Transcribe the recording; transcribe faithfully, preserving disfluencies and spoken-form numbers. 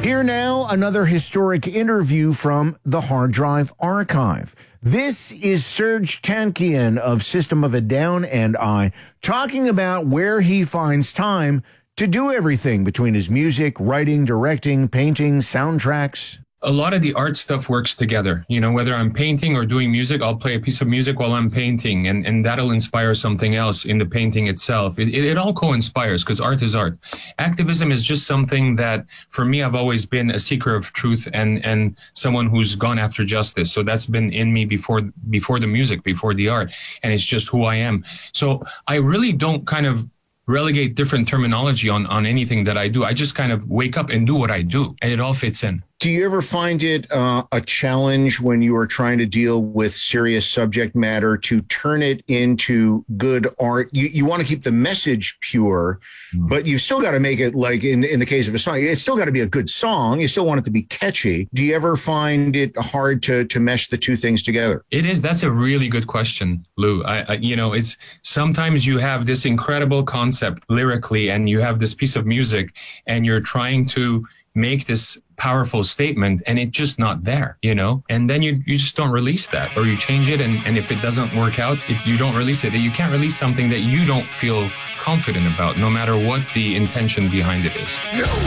Here now, another historic interview from the Hard Drive Archive. This is Serj Tankian of System of a Down and I talking about where he finds time to do everything between his music, writing, directing, painting, soundtracks. A lot of the art stuff works together. You know, whether I'm painting or doing music, I'll play a piece of music while I'm painting, and, and that'll inspire something else in the painting itself. It, it, it all co-inspires because art is art. Activism is just something that, for me, I've always been a seeker of truth and, and someone who's gone after justice. So that's been in me before, before the music, before the art, and it's just who I am. So I really don't kind of relegate different terminology on, on anything that I do. I just kind of wake up and do what I do, and it all fits in. Do you ever find it uh, a challenge when you are trying to deal with serious subject matter to turn it into good art? You you want to keep the message pure, mm. but you still got to make it, like in, in the case of a song, it's still got to be a good song. You still want it to be catchy. Do you ever find it hard to to mesh the two things together? It is. That's a really good question, Lou. I, I you know, it's sometimes you have this incredible concept lyrically, and you have this piece of music, and you're trying to make this powerful statement, and it's just not there, you know, and then you you just don't release that, or you change it, and, and if it doesn't work out, if you don't release it, you can't release something that you don't feel confident about, no matter what the intention behind it is.